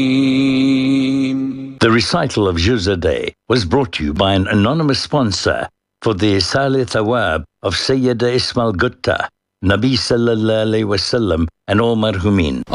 The recital of Juz a Day was brought to you by an anonymous sponsor for the Isal Thawab of Sayyida Ismail Gutta, Nabi Sallallahu Alaihi Wasallam and all marhumin.